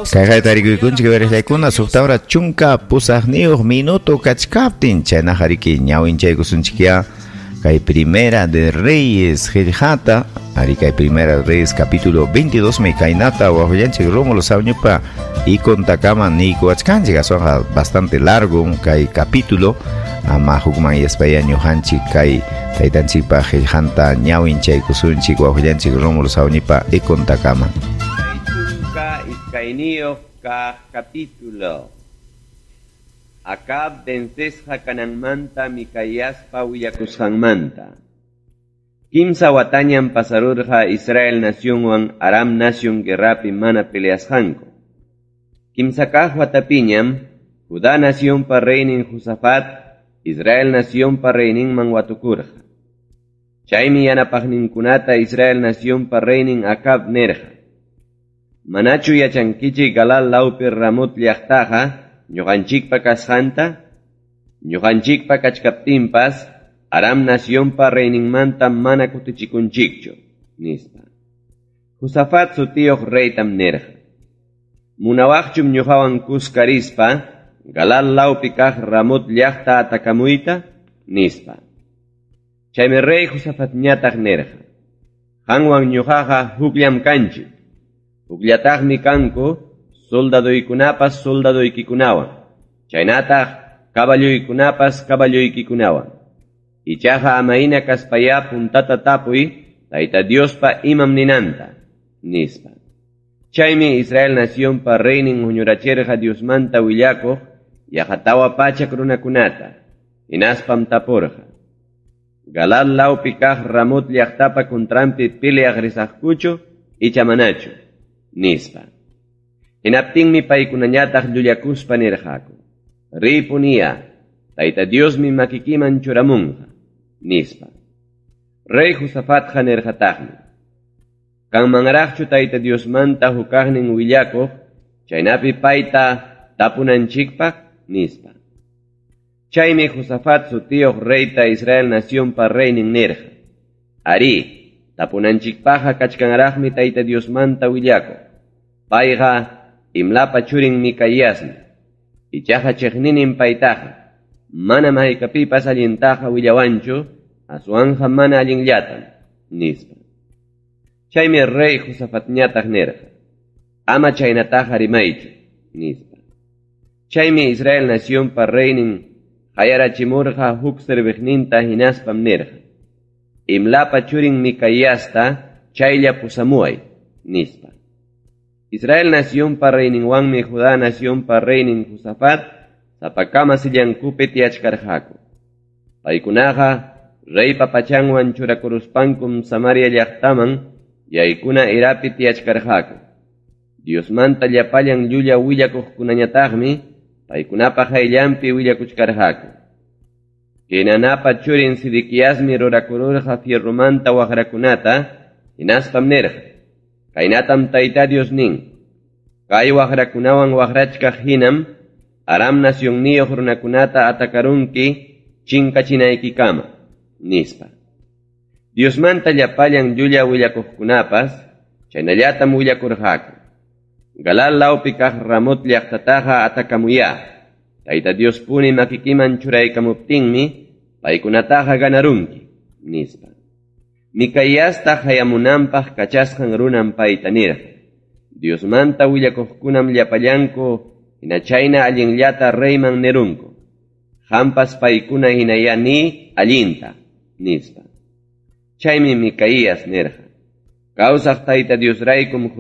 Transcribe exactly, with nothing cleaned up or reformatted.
Kaya tarikuikunchik verislaykuna suqtawra chunka pusaqniyuq minuto kachkaptin chayna hariki ñawinchaykusunchikya kay Primera de Reyes qillqata ari kay Primera de Reyes capítulo veintidós mi kaynata wawallanchik Rómulo Sawañupa ikontakama niykuwachkanchik aswanqa bastante largo kay capítulo ama hukman yaspaya ñuqanchik kay taytanchikpa qillqanta ñawinchaykusunchik wawallanchik Rómulo Sawañupa ikontakama. Iscainio ka capítulo Acab vencesja kananmanta mikayaspa willakusqanmanta Kimsa watañan pasarurja Israel nacionwan Aram nación guerrapi mana peleasqanku Kimsa kaq watapiñam Judá nación pa reinin Josafat Israel nación pa reininman watukurja Chaymi yanapaqninkunata Israel nación pa reinin Acab nerja Manachu yachankichi Galal laupi Ramot llaqtaqa ñuqanchikpa kasqanta ñuqanchikpa kachkaptinpas Aram nacionpa reininmanta mana kutichikunchikchu nispa Josafat sutiyuq reytam nerqa munawaqchum ñuqawan kuskarispa Galal laupi kaq Ramot llaqta atakamuyta nispa chaymi rey Josafat ñataq nerqa qanwan ñuqaqa hukllam kanchik Ugllataqmi kanku soldaduykunapas soldaduykikunawan chaynataq kaballuykunapas kaballuykunawan ichaqa amayna kaspaya puntata tapuy Tayta Diospa imam ninanta nispa chaymi Israel nacionpa reinin huñurachirqa Diosmanta willakuq yaqatawa pachak runakunata hinaspam tapurqa Galal laupi kaq Ramot llaqtapa kuntrampi peleaq risaqkuchu icha manachu nispa hinaptinmi paykunañataq llullakuspa nirqaku ripuniya Tayta Diosmi makikiman churamunqa nispa rey Josafatqa nirqataqmi kanmanraqchu Tayta Diosmanta hukaqnin willakuq chaynapi payta tapunanchikpaq nispa chaymi Josafat sutiyuq reyta Israel nacionpa reinin nirqa ari tapunanchikpaqa kachkanraqmi Tayta Diosmanta willakuq payqa imlapa churin Mikayasmi ichaqa chiqninin paytaqa mana mahaykapipas allintaqa willawanchu aswanja mana allinllatam nispa chaymi rey Josafat ñataq nirqa ama chaynataqa rimaychu nispa chaymi Israel nacionpa reinin qayarachimurqa huk sirviqninta hinaspam nirqa imlapa churin Mikayasta chaylla pusamuay nispa Israel nación pa reininwanmi Judá nación pa reinin Josafat sapakama sillankupi tiyachkarqaku paykunaqa rey papachanwan churakuruspankum Samaria llaqtaman yaykuna irapi tiyachkarqaku Diosmanta llapallan llulla willakuqkunañataqmi paykunapa hayllampi willakuchkarqaku Kenanapa churin Sidiquiasmi rurakururqa fierrumanta waqrakunata hinaspam nirqa Kainatam Tayta Dios nin, kay waqrakunawan waqrachkaq hinam, Aram nación niyuq runakunata atakarunki chinkachinaykikama, nispa. Diosmanta llapallan llulla willakuqkunapas, chaynallatam willakurqaku. Galal laupi kaq Ramot llaqtataqa atakamuya, Tayta Dios puni makikiman churaykamuptinmi, paykunataqa ganarunki, nispa. Mikayasta hayamunanpaq kachasqan runan payta nirqa Diosmanta willakuqkunam llapallanku hina chayna allinllata reyman nirunku hampas paykuna hinaya ni allinta nispa chaymi Mikayas nirqa kawsaq Tayta Diosraykum